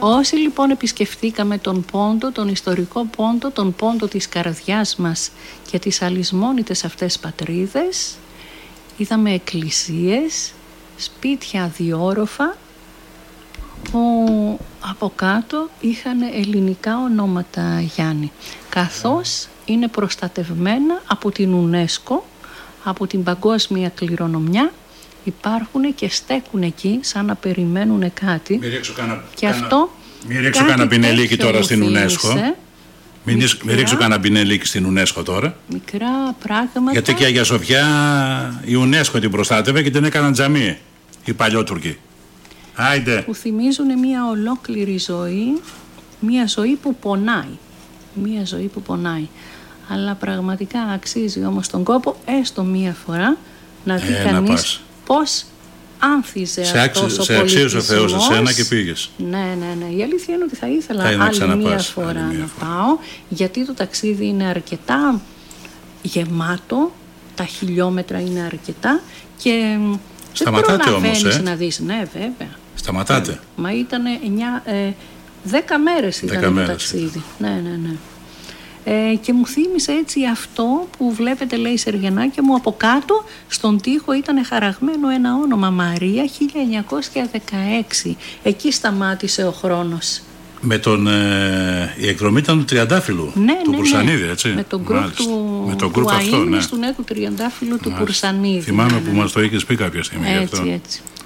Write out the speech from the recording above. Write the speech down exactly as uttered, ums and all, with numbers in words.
Όσοι λοιπόν επισκεφθήκαμε τον πόντο, τον ιστορικό πόντο, τον πόντο της καρδιάς μας και τις αλυσμόνητες αυτές πατρίδες, είδαμε εκκλησίες, σπίτια αδιόροφα που από κάτω είχαν ελληνικά ονόματα, Γιάννη, καθώς είναι προστατευμένα από την UNESCO, από την παγκόσμια κληρονομιά. Υπάρχουν και στέκουν εκεί σαν να περιμένουν κάτι. Μην ρίξω κάνα, και κάνα, αυτό μην ρίξω κάνα πινελίκι τώρα στην UNESCO. Μην μικρά, ρίξω κάνα πινελίκι στην UNESCO τώρα. Μικρά πράγματα. Γιατί και η Αγία Σοφιά η UNESCO την προστάτευε και την έκαναν τζαμί οι παλιότουρκοι. Άιντε. Που θυμίζουν μια ολόκληρη ζωή, μια ζωή που πονάει. Μια ζωή που πονάει. Αλλά πραγματικά αξίζει όμως τον κόπο έστω μία φορά να δει ε, κανείς πώς άνθιζε σε αυτός άξι, ο σε αξίωσε ο Θεός εσένα και πήγες. Ναι, ναι, ναι. Η αλήθεια είναι ότι θα ήθελα άλλη μία πας, φορά άλλη μία να φορά. πάω, γιατί το ταξίδι είναι αρκετά γεμάτο, τα χιλιόμετρα είναι αρκετά και σταματάτε δεν όμως, ε? να δεις. Ναι, βέβαια. Σταματάτε. Μα ήταν δέκα μέρες ήταν το ταξίδι. Ήταν. Ναι, ναι, ναι. Ε, και μου θύμισε έτσι αυτό που βλέπετε, λέει, Σεργιανάκια μου, από κάτω στον τοίχο ήταν χαραγμένο ένα όνομα, Μαρία χίλια εννιακόσια δεκαέξι. Εκεί σταμάτησε ο χρόνος. Με τον, ε, η εκδρομή ήταν του Τριαντάφυλλου, ναι, του ναι, Κουρσανίδη, ναι. έτσι. Με τον γκρουπ του, με τον του αυτό, ναι. του, ναι, του Τριαντάφυλλου του Κουρσανίδη. Θυμάμαι ναι, ναι. που μας το είχες πει κάποια στιγμή. Έτσι, αυτό. έτσι.